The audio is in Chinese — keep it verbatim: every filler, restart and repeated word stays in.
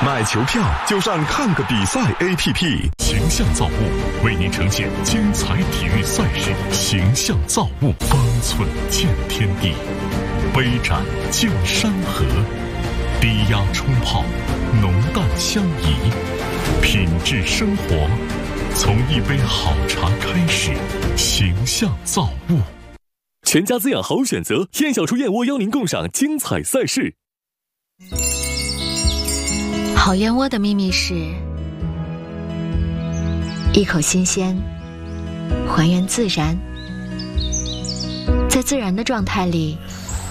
买球票就上看个比赛 A P P。形象造物为您呈现精彩体育赛事，形象造物，方寸见天地，杯盏见山河，低压冲泡，浓淡相宜，品质生活，从一杯好茶开始。形象造物， 全家滋养好选择，燕小厨燕窝邀您共赏精彩赛事。 好燕窝的秘密是一口新鲜，还原自然，在自然的状态里